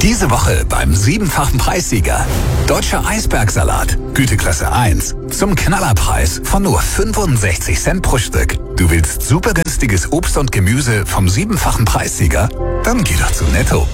Diese Woche beim 7-fachen Preissieger. Deutscher Eisbergsalat, Güteklasse 1, zum Knallerpreis von nur 65 Cent pro Stück. Du willst super günstiges Obst und Gemüse vom 7-fachen Preissieger? Dann geh doch zu Netto.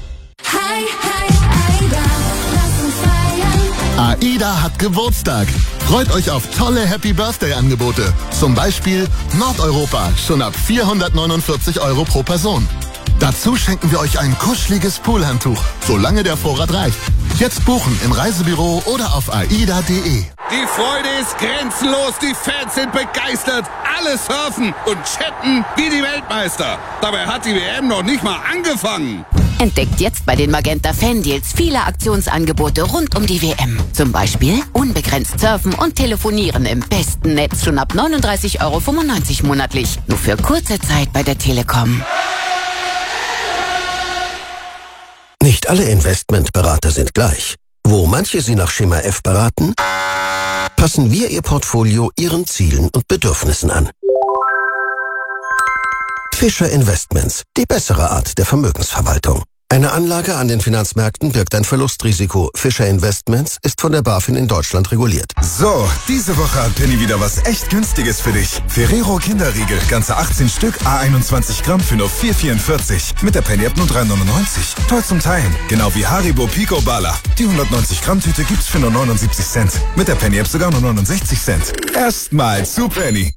AIDA hat Geburtstag. Freut euch auf tolle Happy Birthday Angebote. Zum Beispiel Nordeuropa, schon ab 449 € pro Person. Dazu schenken wir euch ein kuscheliges Poolhandtuch, solange der Vorrat reicht. Jetzt buchen im Reisebüro oder auf aida.de. Die Freude ist grenzenlos, die Fans sind begeistert. Alle surfen und chatten wie die Weltmeister. Dabei hat die WM noch nicht mal angefangen. Entdeckt jetzt bei den Magenta Fan-Deals viele Aktionsangebote rund um die WM. Zum Beispiel unbegrenzt surfen und telefonieren im besten Netz schon ab 39,95 € monatlich. Nur für kurze Zeit bei der Telekom. Nicht alle Investmentberater sind gleich. Wo manche Sie nach Schema F beraten, passen wir Ihr Portfolio Ihren Zielen und Bedürfnissen an. Fischer Investments, die bessere Art der Vermögensverwaltung. Eine Anlage an den Finanzmärkten birgt ein Verlustrisiko. Fischer Investments ist von der BaFin in Deutschland reguliert. So, diese Woche hat Penny wieder was echt Günstiges für dich. Ferrero Kinderriegel, ganze 18 Stück, A21 Gramm für nur 4,44. Mit der Penny-App nur 3,99. Toll zum Teilen. Genau wie Haribo Pico Bala. Die 190 Gramm Tüte gibt's für nur 79 Cent. Mit der Penny-App sogar nur 69 Cent. Erstmal zu Penny.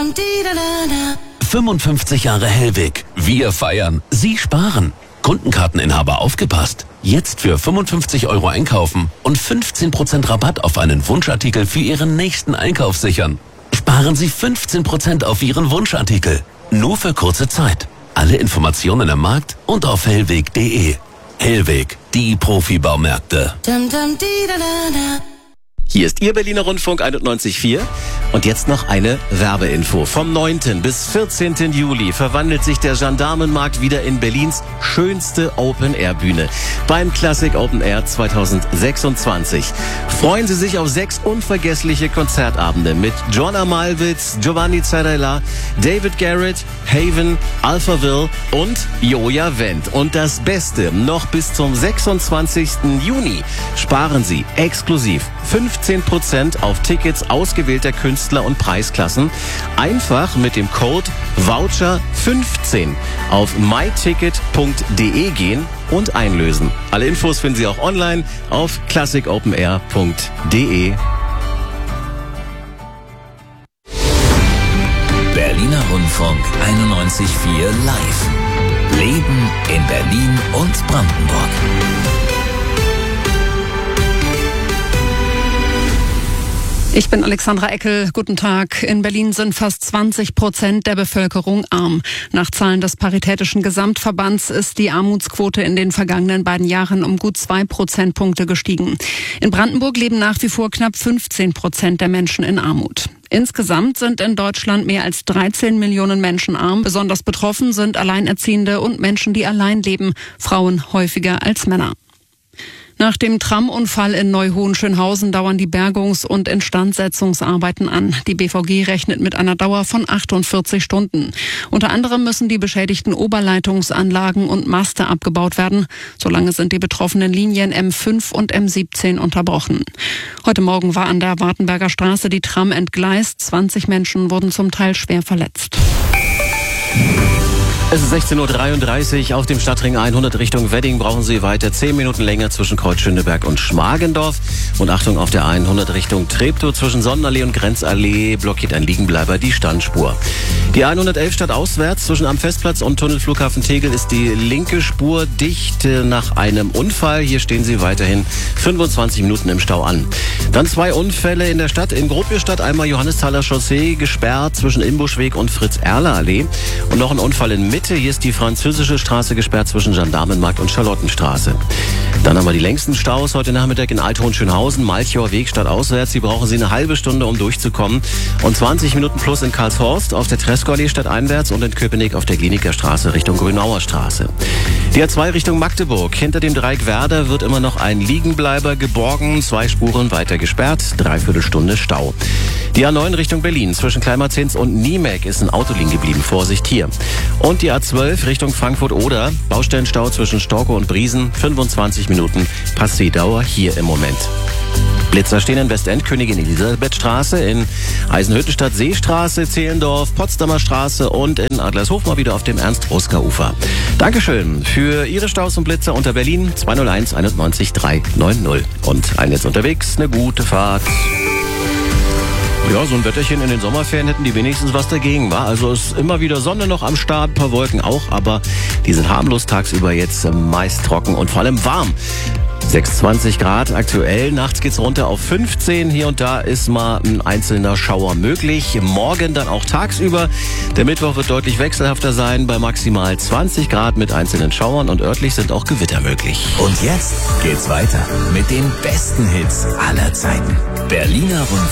55 Jahre Hellweg. Wir feiern. Sie sparen. Kundenkarteninhaber aufgepasst. Jetzt für 55 € einkaufen und 15% Rabatt auf einen Wunschartikel für Ihren nächsten Einkauf sichern. Sparen Sie 15% auf Ihren Wunschartikel. Nur für kurze Zeit. Alle Informationen im Markt und auf hellweg.de. Hellweg, die Profibaumärkte. Hier ist Ihr Berliner Rundfunk 91.4 und jetzt noch eine Werbeinfo. Vom 9. bis 14. Juli verwandelt sich der Gendarmenmarkt wieder in Berlins schönste Open-Air-Bühne beim Classic Open Air 2026. Freuen Sie sich auf 6 unvergessliche Konzertabende mit Joanna Malwitz, Giovanni Zarella, David Garrett, Haven, Alphaville und Joja Wendt. Und das Beste, noch bis zum 26. Juni sparen Sie exklusiv 15% auf Tickets ausgewählter Künstler und Preisklassen. Einfach mit dem Code VOUCHER15 auf myticket.de gehen und einlösen. Alle Infos finden Sie auch online auf classicopenair.de. Berliner Rundfunk 91.4 live. Leben in Berlin und Brandenburg. Ich bin Alexandra Eckel. Guten Tag. In Berlin sind fast 20% der Bevölkerung arm. Nach Zahlen des Paritätischen Gesamtverbands ist die Armutsquote in den vergangenen beiden Jahren um gut 2 Prozentpunkte gestiegen. In Brandenburg leben nach wie vor knapp 15% der Menschen in Armut. Insgesamt sind in Deutschland mehr als 13 Millionen Menschen arm. Besonders betroffen sind Alleinerziehende und Menschen, die allein leben, Frauen häufiger als Männer. Nach dem Tramunfall in Neu-Hohenschönhausen dauern die Bergungs- und Instandsetzungsarbeiten an. Die BVG rechnet mit einer Dauer von 48 Stunden. Unter anderem müssen die beschädigten Oberleitungsanlagen und Maste abgebaut werden. Solange sind die betroffenen Linien M5 und M17 unterbrochen. Heute Morgen war an der Wartenberger Straße die Tram entgleist. 20 Menschen wurden zum Teil schwer verletzt. Es ist 16:33 Uhr auf dem Stadtring 100 Richtung Wedding. Brauchen Sie weiter 10 Minuten länger zwischen Kreuz Schöneberg und Schmargendorf. Und Achtung, auf der 100 Richtung Treptow zwischen Sonnenallee und Grenzallee blockiert ein Liegenbleiber die Standspur. Die 111 stadtauswärts zwischen am Festplatz und Tunnelflughafen Tegel ist die linke Spur dicht nach einem Unfall. Hier stehen Sie weiterhin 25 Minuten im Stau an. Dann 2 Unfälle in der Stadt. In Gropiusstadt einmal Johannesthaler Chaussee gesperrt zwischen Imbuschweg und Fritz-Erler-Allee. Und noch ein Unfall in Mitte. Hier ist die Französische Straße gesperrt zwischen Gendarmenmarkt und Charlottenstraße. Dann haben wir die längsten Staus heute Nachmittag in Alt-Hohenschönhausen, Malchower Weg stadtauswärts. Sie brauchen Sie eine halbe Stunde, um durchzukommen. Und 20 Minuten plus in Karlshorst auf der Tresckow-Allee stadteinwärts und in Köpenick auf der Klinikerstraße Richtung Grünauer Straße. Die A2 Richtung Magdeburg. Hinter dem Dreieck Werder wird immer noch ein Liegenbleiber geborgen. 2 Spuren weiter gesperrt. 3/4 Stunde Stau. Die A9 Richtung Berlin. Zwischen Kleimarzins und Niemek ist ein Auto liegen geblieben. Vorsicht hier. Und die A12 Richtung Frankfurt-Oder. Baustellenstau zwischen Storkow und Briesen. 25 Minuten Passadauer hier im Moment. Blitzer stehen in Westend, Königin Elisabethstraße, in Eisenhüttenstadt, Seestraße, Zehlendorf, Potsdamer Straße und in Adlershof mal wieder auf dem Ernst-Oskar-Ufer. Dankeschön für Ihre Staus und Blitzer unter Berlin 201 91 390. Und ein Netz unterwegs, eine gute Fahrt. Ja, so ein Wetterchen in den Sommerferien hätten die wenigstens was dagegen, war. Also ist immer wieder Sonne noch am Start, ein paar Wolken auch, aber die sind harmlos tagsüber jetzt meist trocken und vor allem warm. 26 Grad aktuell, nachts geht's runter auf 15. Hier und da ist mal ein einzelner Schauer möglich. Morgen dann auch tagsüber. Der Mittwoch wird deutlich wechselhafter sein, bei maximal 20 Grad mit einzelnen Schauern und örtlich sind auch Gewitter möglich. Und jetzt geht's weiter mit den besten Hits aller Zeiten. Berliner Rundfunk.